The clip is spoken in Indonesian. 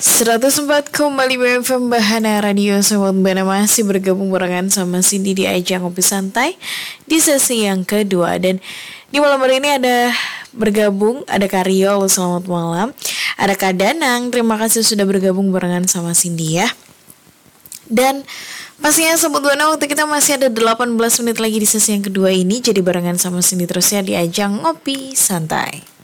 104,5 FM Bahana Radio. Sobat Bana masih bergabung barengan sama Cindy di ajang ngopi santai di sesi yang kedua. Dan di malam hari ini ada bergabung, ada Karyol, selamat malam. Ada Kak Danang, terima kasih sudah bergabung barengan sama Cindy ya. Dan pastinya Sobat Bana, waktu kita masih ada 18 menit lagi di sesi yang kedua ini. Jadi barengan sama Cindy terus ya di ajang ngopi santai.